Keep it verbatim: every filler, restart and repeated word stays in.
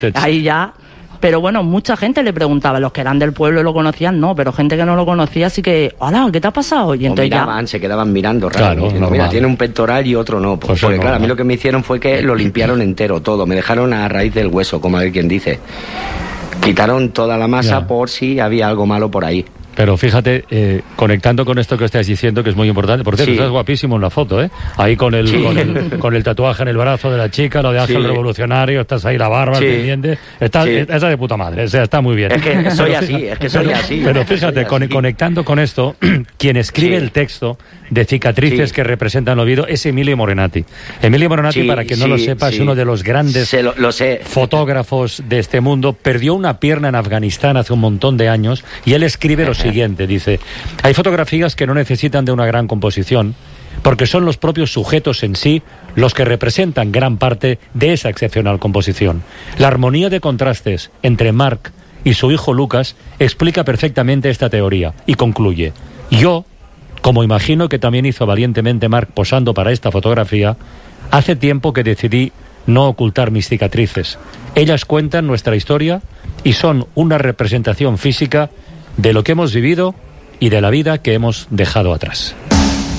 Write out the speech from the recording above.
ahí ya... Pero bueno, mucha gente le preguntaba, los que eran del pueblo lo conocían, no, pero gente que no lo conocía sí que, hola, ¿qué te ha pasado? Y entonces o miraban, ya... se quedaban mirando raro. Claro, mira, tiene un pectoral y otro no. Pues porque claro, a mí lo que me hicieron fue que lo limpiaron entero, todo. Me dejaron a raíz del hueso, como a ver quién dice. Quitaron toda la masa ya. Por si había algo malo por ahí. Pero fíjate, eh, conectando con esto que estás diciendo, que es muy importante. Por cierto, sí. Estás guapísimo en la foto, ¿eh? Ahí con el, sí. con el con el tatuaje en el brazo de la chica, lo de Ángel sí. Revolucionario, estás ahí la barba, sí. el pendiente. Estás, sí. Esa de puta madre, o sea, está muy bien. Es que soy así, es que soy pero, así. Pero fíjate, con, así. conectando con esto, quien escribe sí. el texto de cicatrices sí. que representan el Oviedo es Emilio Morenati. Emilio Morenati, sí, para quien sí, no lo sepa, sí. es uno de los grandes lo, lo sé. fotógrafos de este mundo. Perdió una pierna en Afganistán hace un montón de años y él escribe lo siguiente, dice: hay fotografías que no necesitan de una gran composición porque son los propios sujetos en sí los que representan gran parte de esa excepcional composición. La armonía de contrastes entre Marc y su hijo Lucas explica perfectamente esta teoría y concluye: yo, como imagino que también hizo valientemente Marc posando para esta fotografía, hace tiempo que decidí no ocultar mis cicatrices. Ellas cuentan nuestra historia y son una representación física de lo que hemos vivido y de la vida que hemos dejado atrás.